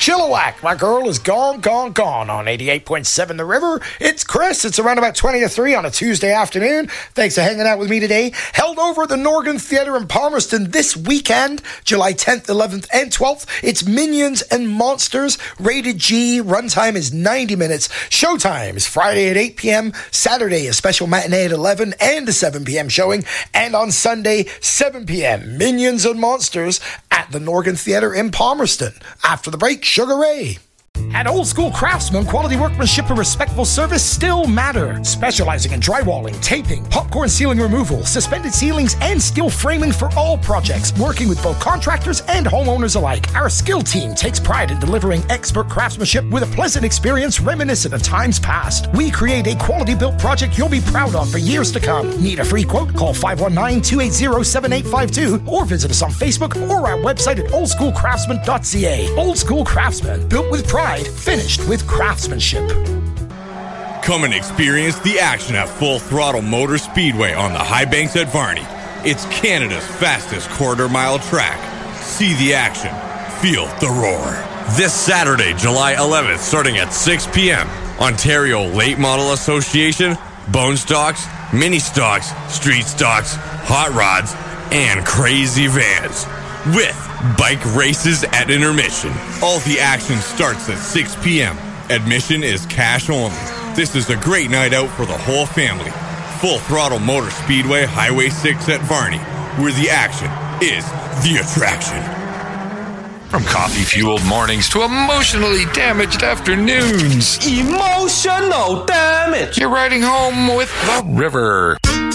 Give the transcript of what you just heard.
Chilliwack, my girl is gone, gone, gone on 88.7 The River. It's Chris. It's around about 20 to 3 on a Tuesday afternoon. Thanks for hanging out with me today. Held over at the Norgan Theatre in Palmerston this weekend, July 10th, 11th, and 12th. It's Minions and Monsters, rated G. Runtime is 90 minutes. Showtime is Friday at 8 p.m., Saturday a special matinee at 11 and a 7 p.m. showing, and on Sunday, 7 p.m., Minions and Monsters at the Norgan Theatre in Palmerston. After the break, Sugar Ray. At Old School Craftsman, quality workmanship and respectful service still matter. Specializing in drywalling, taping, popcorn ceiling removal, suspended ceilings, and steel framing for all projects. Working with both contractors and homeowners alike, our skilled team takes pride in delivering expert craftsmanship with a pleasant experience reminiscent of times past. We create a quality-built project you'll be proud of for years to come. Need a free quote? Call 519-280-7852 or visit us on Facebook or our website at oldschoolcraftsman.ca. Old School Craftsman, built with pride, finished with craftsmanship. Come and experience the action at Full Throttle Motor Speedway on the High Banks at Varney. It's Canada's fastest quarter-mile track. See the action. Feel the roar. This Saturday, July 11th, starting at 6 p.m., Ontario Late Model Association, Bone Stocks, Mini Stocks, Street Stocks, Hot Rods, and Crazy Vans. With bike races at intermission. All the action starts at 6 p.m. Admission is cash only. This is a great night out for the whole family. Full Throttle Motor Speedway, Highway 6 at Varney, where the action is the attraction. From coffee-fueled mornings to emotionally damaged afternoons. Emotional damage. You're riding home with The River.